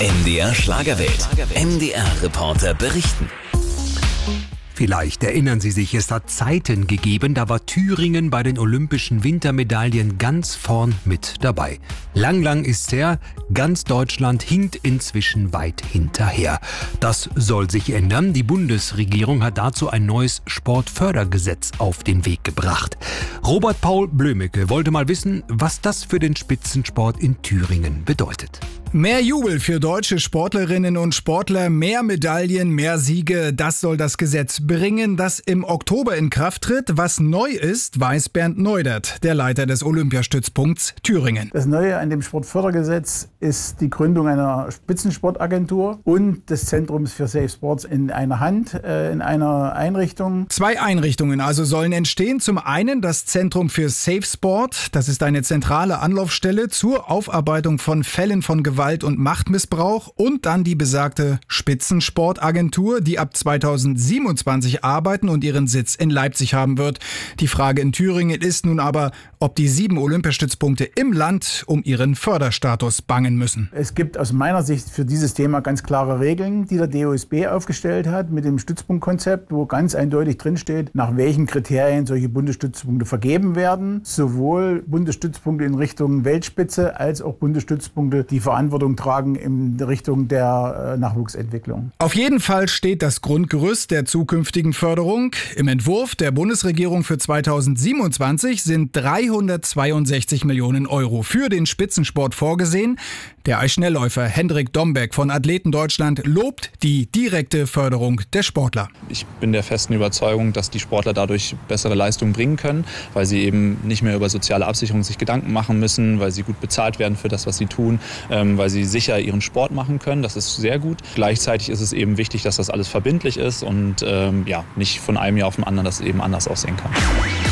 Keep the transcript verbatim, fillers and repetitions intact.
M D R Schlagerwelt. M D R-Reporter berichten. Vielleicht erinnern Sie sich, es hat Zeiten gegeben, da war Thüringen bei den Olympischen Wintermedaillen ganz vorn mit dabei. Lang, lang ist's her, ganz Deutschland hinkt inzwischen weit hinterher. Das soll sich ändern. Die Bundesregierung hat dazu ein neues Sportfördergesetz auf den Weg gebracht. Robert Paul Blömecke wollte mal wissen, was das für den Spitzensport in Thüringen bedeutet. Mehr Jubel für deutsche Sportlerinnen und Sportler, mehr Medaillen, mehr Siege, das soll das Gesetz bringen, das im Oktober in Kraft tritt. Was neu ist, weiß Bernd Neudert, der Leiter des Olympiastützpunkts Thüringen. Das Neue an dem Sportfördergesetz ist die Gründung einer Spitzensportagentur und des Zentrums für Safe Sports in einer Hand, äh, in einer Einrichtung. Zwei Einrichtungen also sollen entstehen. Zum einen das Zentrum für Safe Sport. Das ist eine zentrale Anlaufstelle zur Aufarbeitung von Fällen von Gewalt und Machtmissbrauch, und dann die besagte Spitzensportagentur, die ab zweitausendsiebenundzwanzig arbeiten und ihren Sitz in Leipzig haben wird. Die Frage in Thüringen ist nun aber, ob die sieben Olympiastützpunkte im Land um ihren Förderstatus bangen müssen. Es gibt aus meiner Sicht für dieses Thema ganz klare Regeln, die der D O S B aufgestellt hat mit dem Stützpunktkonzept, wo ganz eindeutig drinsteht, nach welchen Kriterien solche Bundesstützpunkte vergeben werden. Sowohl Bundesstützpunkte in Richtung Weltspitze als auch Bundesstützpunkte, die Verantwortung tragen in Richtung der Nachwuchsentwicklung. Auf jeden Fall steht das Grundgerüst der zukünftigen Förderung. Im Entwurf der Bundesregierung für zweitausendsiebenundzwanzig sind dreihundertzweiundsechzig Millionen Euro für den Spitzensport vorgesehen. Der Eisschnellläufer Hendrik Dombeck von Athleten Deutschland lobt die direkte Förderung der Sportler. Ich bin der festen Überzeugung, dass die Sportler dadurch bessere Leistungen bringen können, weil sie eben nicht mehr über soziale Absicherung sich Gedanken machen müssen, weil sie gut bezahlt werden für das, was sie tun, ähm, weil sie sicher ihren Sport machen können. Das ist sehr gut. Gleichzeitig ist es eben wichtig, dass das alles verbindlich ist und ähm, ja, nicht von einem Jahr auf den anderen das eben anders aussehen kann.